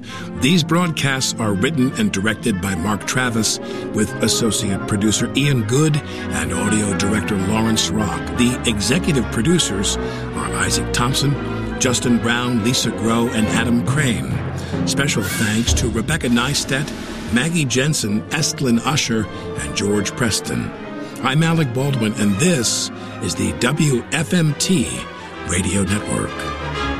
These broadcasts are written and directed by Mark Travis, with associate producer Ian Good and audio director Lawrence Rock. The executive producers are Isaac Thompson, Justin Brown, Lisa Groh, and Adam Crane. Special thanks to Rebecca Neistat, Maggie Jensen, Estlin Usher, and George Preston. I'm Alec Baldwin, and this is the WFMT Radio Network.